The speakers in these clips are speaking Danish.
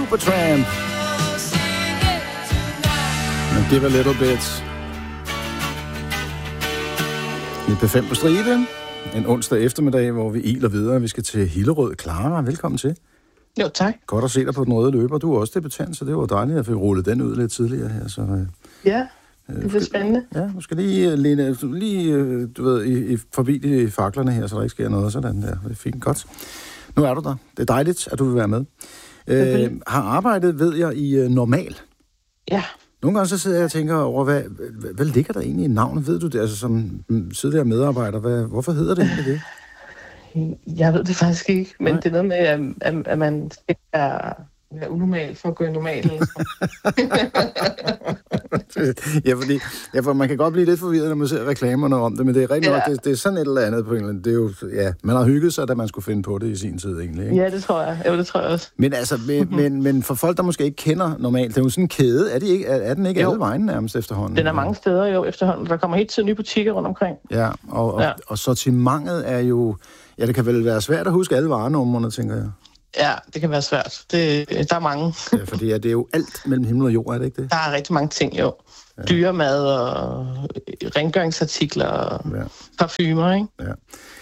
Supertramp. Give a little bit. I P5 på stribe. En onsdag eftermiddag, hvor vi iler videre. Vi skal til Hillerød. Clara, velkommen til. Jo, tak. Godt at se dig på den røde løber. Du er også debutant, så det var dejligt, at vi rullede den ud lidt tidligere her. Så, ja, det er spændende. Ja, du skal lige du ved, forbi de faklerne her, så der ikke sker noget sådan der. Det er fint, godt. Nu er du der. Det er dejligt, at du vil være med. Har arbejdet, ved jeg, i Normal. Ja. Nogle gange så sidder jeg og tænker over, hvad ligger der egentlig i navnet? Ved du det, altså som tidligere medarbejder? Hvorfor hedder det egentlig det? Jeg ved det faktisk ikke, men det er noget med, at man ikke er unormal for at gå i normal. For man kan godt blive lidt forvirret, når man ser reklamerne om det, men det er rigtig nok, det er sådan et eller andet på en eller anden. Det er jo, ja, man har hygget sig, da man skulle finde på det i sin tid egentlig, ikke? Ja, det tror jeg. Jo, det tror jeg også. Men altså, men for folk, der måske ikke kender Normalt, det er jo sådan en kæde. Er den ikke alle vejen nærmest efterhånden? Den er mange steder jo efterhånden. Der kommer helt til nye butikker rundt omkring. Ja, og sortimentet er jo... Ja, det kan vel være svært at huske alle varenumrene, tænker jeg. Ja, det kan være svært. Der er mange. Ja, fordi det er jo alt mellem himmel og jord, er det ikke det? Der er rigtig mange ting, jo. Ja. Dyremad og rengøringsartikler og parfumer, ikke? Ja.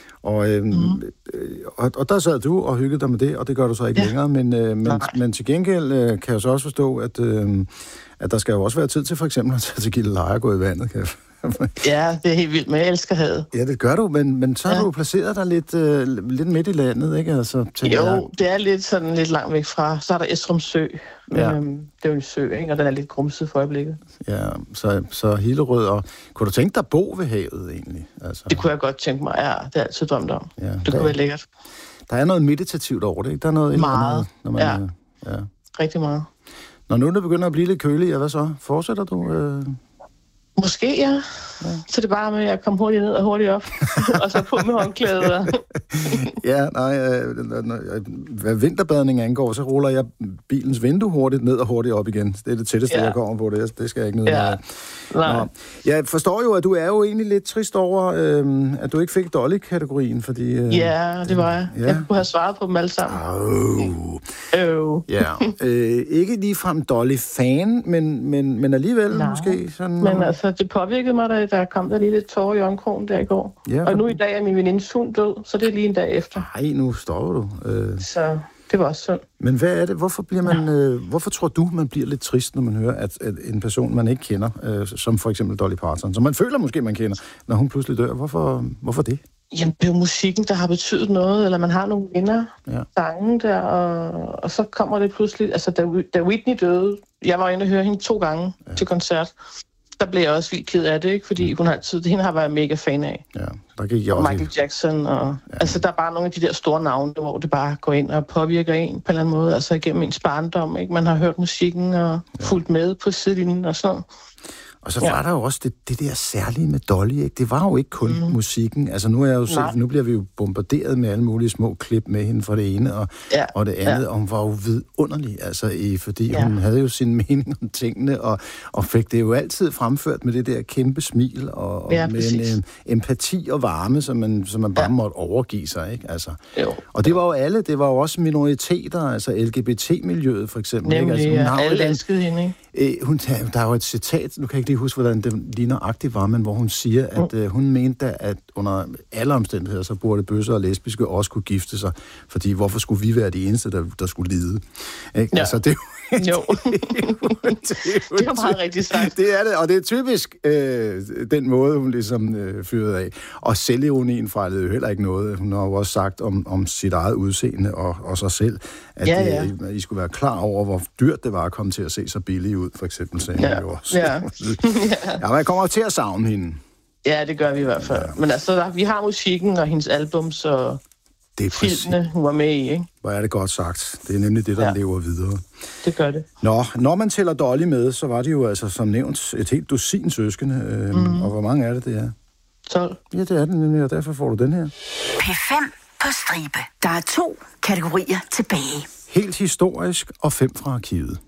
Og der sad du og hyggede dig med det, og det gør du så ikke længere. Men til gengæld kan jeg så også forstå, at der skal jo også være tid til for eksempel at tage til Gilleleje og gå i vandet, kan jeg. Ja, det er helt vildt, men jeg elsker havet. Ja, det gør du, men så har du placeret dig lidt midt i landet, ikke? Altså, det er lidt langt væk fra. Så er der Esrum Sø. Det er jo en sø, ikke? Og den er lidt grumset for øjeblikket. Ja, så Hillerød. Og kunne du tænke dig at bo ved havet, egentlig? Altså, det kunne jeg godt tænke mig, ja. Det er altid drømt om. Ja, det kunne være lækkert. Der er noget meditativt over det, ikke? Der er noget meget, når man, rigtig meget. Når nu det begynder at blive lidt køligt, hvad så? Fortsætter du... Måske, ja. Så det er bare med at komme hurtigt ned og hurtigt op. Og så på med håndklæder. Ja, hvad vinterbadning angår, så ruller jeg bilens vindue hurtigt ned og hurtigt op igen. Det er det tætteste, jeg kommer på det. Det skal jeg ikke nødt af. Jeg forstår jo, at du er jo egentlig lidt trist over, at du ikke fik Dolly-kategorien, fordi... ja, det var jeg. Jeg kunne have svaret på dem alle sammen. Ikke ligefrem Dolly-fan, men alligevel måske sådan... Men altså, det påvirkede mig, da der kom der lige lidt tårer i øjenkrogen der i går. Ja, og nu i dag er min venindes hund død, så det er lige en dag efter. Nej, nu stopper du. Så det var også synd. Men hvad er det? Hvorfor tror du, man bliver lidt trist, når man hører, at en person, man ikke kender, som for eksempel Dolly Parton, som man føler måske, man kender, når hun pludselig dør? Hvorfor det? Jamen, det er jo musikken, der har betydet noget, eller man har nogle venner, sange der, og så kommer det pludselig... Altså, da Whitney døde, jeg var inde og høre hende 2 gange til koncert, der blev jeg også vildt ked af det, ikke? Fordi hende har været mega fan af. Ja, der gik jeg også Michael Jackson, og altså der er bare nogle af de der store navne, hvor det bare går ind og påvirker en på en eller anden måde, altså igennem ens barndom, ikke? Man har hørt musikken og fulgt med på sidelinjen og sådan. Og så var der jo også det der særlige med Dolly, ikke? Det var jo ikke kun musikken. Altså nu bliver vi jo bombarderet med alle mulige små klip med hende fra det ene og det andet, og hun var jo vidunderlig, altså fordi hun havde jo sin mening om tingene, og fik det jo altid fremført med det der kæmpe smil, og med en empati og varme, som man bare måtte overgive sig, ikke? Altså. Og det var jo alle, det var jo også minoriteter, altså LGBT-miljøet for eksempel. Nemlig, ikke? Altså, alle elskede hende, ikke? Der er jo et citat, nu kan jeg ikke lige huske, hvordan det lige nøjagtigt var, men hvor hun siger, at hun mente, at under alle omstændigheder, så burde bøsser og lesbiske også kunne gifte sig, fordi hvorfor skulle vi være de eneste, der skulle lide? Ikke? Ja. Altså, det er jo meget rigtig sagt. Det er det, og det er typisk den måde, hun ligesom fyrede af. Og selvironien fejlede jo heller ikke noget. Hun har jo også sagt om sit eget udseende og sig selv, at I skulle være klar over, hvor dyrt det var at komme til at se så billigt ud, for eksempel, sagde hun jo også. Jeg kommer til at savne hende. Ja, det gør vi i hvert fald. Ja. Men altså, vi har musikken og hendes albums og filmene, hun var med i, ikke? Hvor er det godt sagt. Det er nemlig det, der lever videre. Det gør det. Når man tæller Dolly med, så var det jo altså, som nævnt, et helt dusin søskende. Og hvor mange er det er? 12. Ja, det er det nemlig, og derfor får du den her. P5 på stribe. Der er 2 kategorier tilbage. Helt historisk og 5 fra arkivet.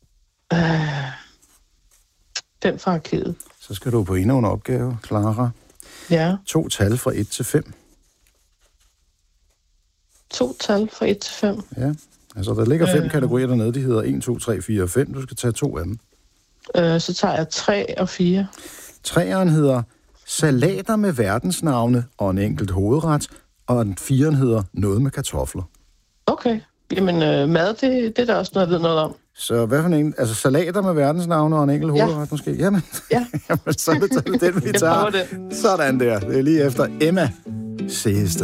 5 fra arkivet. Så skal du på endnu en opgave, Clara. Ja. 2 tal fra 1 til 5. 2 tal fra 1 til 5. Ja. Altså, der ligger 5 kategorier dernede. De hedder 1, 2, 3, 4 og 5. Du skal tage 2 af dem. Så tager jeg 3 og 4. 3'eren hedder salater med verdensnavne og en enkelt hovedret, og den 4'eren hedder noget med kartofler. Okay. Jamen, mad, det er der også noget, jeg ved noget om. Så hvad for en? Altså salater med verdensnavne og en enkelt hovedret måske? Jamen, jamen så er det den, vi tager. Sådan der. Det er lige efter Emma Sehested.